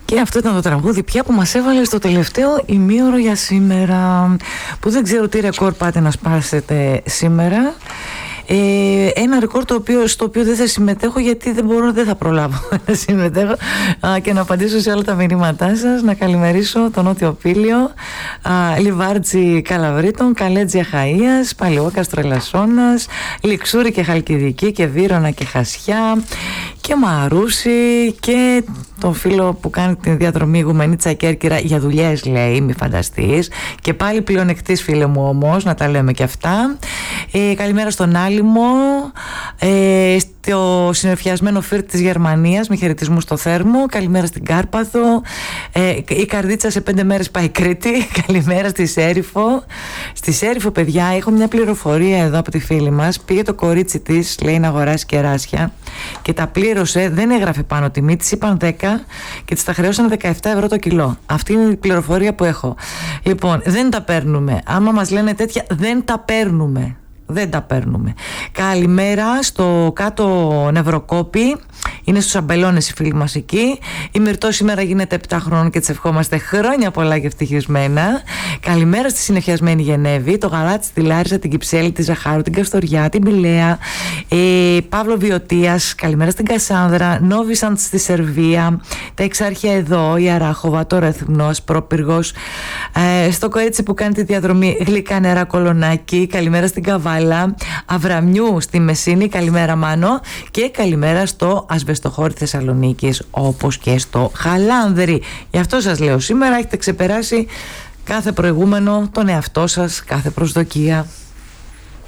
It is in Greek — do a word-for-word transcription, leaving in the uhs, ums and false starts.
Και αυτό ήταν το τραγούδι πια που μας έβαλε στο τελευταίο ημίωρο για σήμερα, που δεν ξέρω τι ρεκόρ πάτε να σπάσετε σήμερα. Ε, ένα ρεκόρ το οποίο, στο οποίο δεν θα συμμετέχω, γιατί δεν μπορώ, δεν θα προλάβω να συμμετέχω α, και να απαντήσω σε όλα τα μηνύματά σας. Να καλημερίσω τον Νότιο Πήλιο, α, Λιβάρτζη Καλαβρίτων, Καλέτζια Χαΐας, Παλαιόκαστρο Ελασσόνας, Λιξούρη και Χαλκιδική και Βύρωνα και Χασιά και Μαρούση και τον φίλο που κάνει την διαδρομή Γουμενίτσα Κέρκυρα για δουλειές, λέει, μη φανταστείς, και πάλι πλεονεκτής, φίλε μου, όμως να τα λέμε και αυτά. ε, καλημέρα στον Άλυμο, ε, στο συνεφιασμένο Φύρτ της Γερμανίας, με χαιρετισμού στο Θέρμο. Καλημέρα στην Κάρπαθο, ε, η Καρδίτσα σε πέντε μέρες πάει Κρήτη. Καλημέρα στη Σέριφο. Στη Σέριφο, παιδιά, έχω μια πληροφορία εδώ από τη φίλη μας. Πήγε το κορίτσι της, λέει, να αγοράσει κεράσια και τα πλήρωσε, δεν έγραφε πάνω τιμή, της είπαν δέκα και της τα χρεώσαν δεκαεπτά ευρώ το κιλό. Αυτή είναι η πληροφορία που έχω. Λοιπόν, δεν τα παίρνουμε. Άμα μας λένε τέτοια, δεν τα παίρνουμε. Δεν τα παίρνουμε. Καλημέρα στο κάτω Νευροκόπη. Είναι στους Αμπελώνες οι φίλοι μας εκεί. Η Μυρτώ σήμερα γίνεται επτά χρόνων και της ευχόμαστε χρόνια πολλά και ευτυχισμένα. Καλημέρα στη συνεφιασμένη Γενέβη, το Γαλάτσι, τη Λάρισα, την Κυψέλη, τη Ζαχάρου, την Καστοριά, την Πηλαία, ε, Παύλο Βιωτίας. Καλημέρα στην Κασάνδρα, Νόβισαντ στη Σερβία, τα Εξάρχεια εδώ, η Αράχοβα, το Ρεθμνός, Πρόπυργος, ε, στο κορίτσι που κάνει τη διαδρομή Γλυκά Νερά Κολονάκι. Καλημέρα στην Καβάλα, Αβραμιού στη Μεσίνη. Καλημέρα Μάνο και καλημέρα στο Ασβεστοχώρη Θεσσαλονίκης, όπως και στο Χαλάνδρη. Γι' αυτό σας λέω, σήμερα έχετε ξεπεράσει κάθε προηγούμενο, τον εαυτό σας, κάθε προσδοκία.